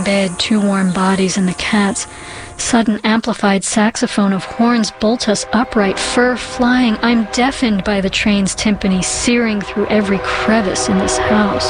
bed, 2 warm bodies, and the cats. Sudden amplified saxophone of horns bolt us upright, fur flying. I'm deafened by the train's timpani searing through every crevice in this house.